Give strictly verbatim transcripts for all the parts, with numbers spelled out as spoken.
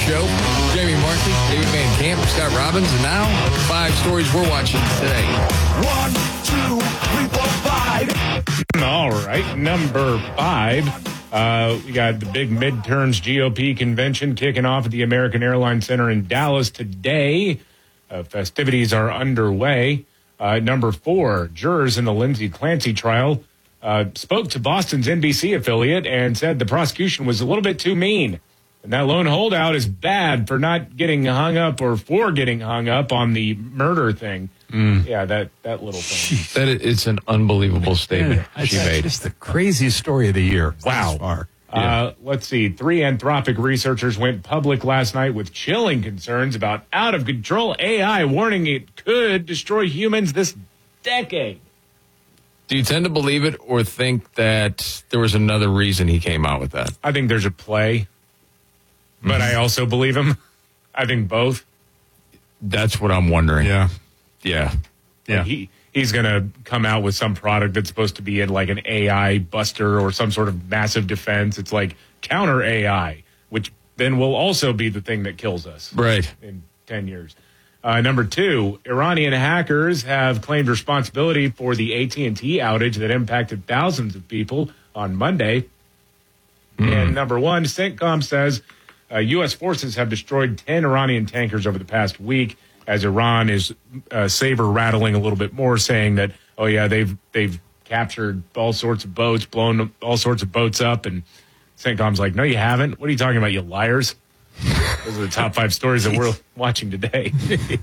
Show. Jamie Markley, David Van Camp, Scott Robbins, and now five stories we're watching today. One, two, three, four, five. All right, number five. Uh, we got the big midterms G O P convention kicking off at the American Airlines Center in Dallas today. Uh, festivities are underway. Uh, number four, jurors in the Lindsay Clancy trial uh, spoke to Boston's N B C affiliate and said the prosecution was a little bit too mean. And that lone holdout is bad for not getting hung up or for getting hung up on the murder thing. Mm. Yeah, that, that little thing. Jeez. That it's an unbelievable statement yeah, she made. It's just the craziest story of the year. Wow. Far. Uh, yeah. Let's see. Three Anthropic researchers went public last night with chilling concerns about out-of-control A I, warning it could destroy humans this decade. Do you tend to believe it or think that there was another reason he came out with that? I think there's a play, but I also believe him. I think both. That's what I'm wondering. Yeah. Yeah. Yeah. Like he he's going to come out with some product that's supposed to be in like an A I buster or some sort of massive defense. It's like counter A I, which then will also be the thing that kills us. Right. In ten years. Uh, number two, Iranian hackers have claimed responsibility for the A T and T outage that impacted thousands of people on Monday. Mm. And number one, CENTCOM says uh, U S forces have destroyed ten Iranian tankers over the past week, as Iran is uh, saber rattling a little bit more, saying that, oh, yeah, they've they've captured all sorts of boats, blown all sorts of boats up. And CENTCOM's like, no, you haven't. What are you talking about, you liars? Those are the top five stories that we're watching today.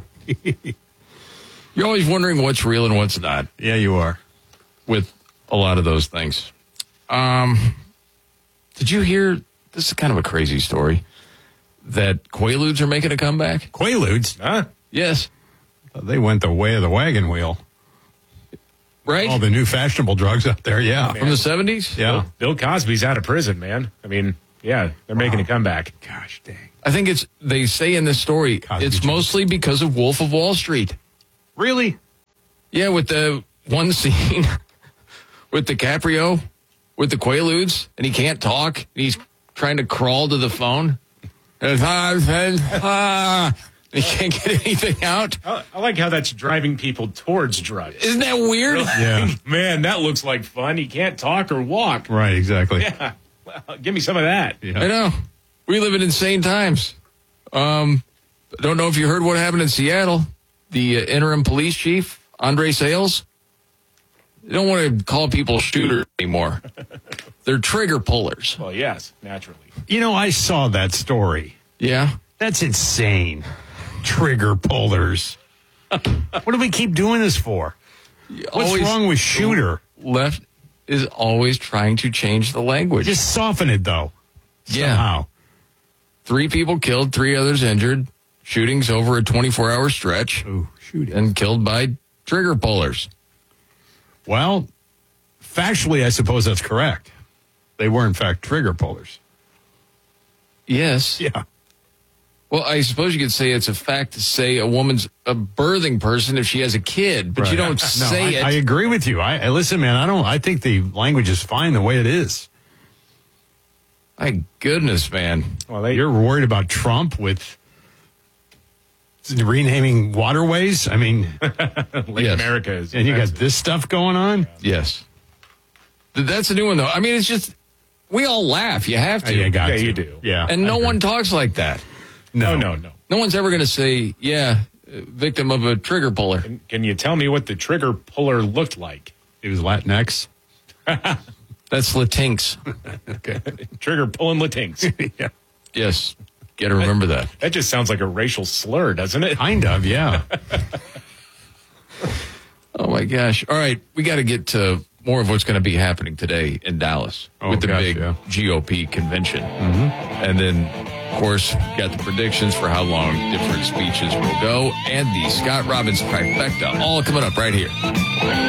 You're always wondering what's real and what's not. Yeah, you are. With a lot of those things. Um, did you hear, this is kind of a crazy story, that Quaaludes are making a comeback? Quaaludes? Huh? Yes. They went the way of the wagon wheel. Right? All the new fashionable drugs out there, yeah. From the seventies? Yeah. Bill, Bill Cosby's out of prison, man. I mean, yeah, they're wow. making a comeback. Gosh dang. I think it's, they say in this story, Cosby it's Jones. Mostly because of Wolf of Wall Street. Really? Yeah, with the one scene with DiCaprio, with the Quaaludes, and he can't talk. And he's trying to crawl to the phone. And he can't get anything out. I, I like how that's driving people towards drugs. Isn't that weird? Yeah. Man, that looks like fun. He can't talk or walk. Right, exactly. Yeah. Well, give me some of that. Yeah. I know. We live in insane times. Um, I don't know if you heard what happened in Seattle. The uh, interim police chief, Andre Sales, they don't want to call people shooters anymore. They're trigger pullers. Well, yes, naturally. You know, I saw that story. Yeah? That's insane. Trigger pullers. What do we keep doing this for? What's always, wrong with shooter? Left is always trying to change the language. Just soften it, though. Yeah. Somehow. Three people killed, three others injured. Shootings over a twenty-four hour stretch. Ooh, shooting. And killed by trigger pullers. Well, factually, I suppose that's correct. They were, in fact, trigger pullers. Yes. Yeah. Well, I suppose you could say it's a fact to say a woman's a birthing person if she has a kid, but right. you don't no, say I, it. I agree with you. I, I listen, man. I don't. I think the language is fine the way it is. My goodness, man. Well, they, you're worried about Trump with renaming waterways. I mean, Lake yes. America is, and you got this stuff going on. Yeah. Yes, that's a new one though. I mean, it's just we all laugh. You have to. Yeah, you got yeah to. you do. Yeah, and no one talks like that. No, no, no. No one's ever going to say, yeah, victim of a trigger puller. Can, can you tell me what the trigger puller looked like? It was Latinx. That's Latinx. Okay. Trigger pulling Latinx. Yeah. Yes. Got to remember that. That just sounds like a racial slur, doesn't it? Kind of, yeah. Oh, my gosh. All right. We got to get to more of what's going to be happening today in Dallas oh, with the gosh, big yeah. G O P convention. Mm-hmm. And then, of course, got the predictions for how long different speeches will go and the Scott Robbins trifecta all coming up right here.